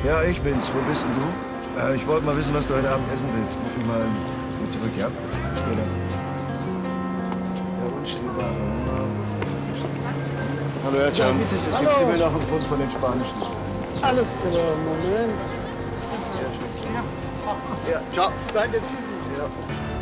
Ja, ich bin's. Wo bist denn du? Ich wollte mal wissen, was du heute Abend essen willst. Ruf mich mal zurück, ja? Bis später. Der unstillbare Hunger. Hallo, Herr Can. Gibst du mir noch einen Pfund von den Spanischen? Alles klar, Moment. Ja, ciao. Danke, tschüss. Ja.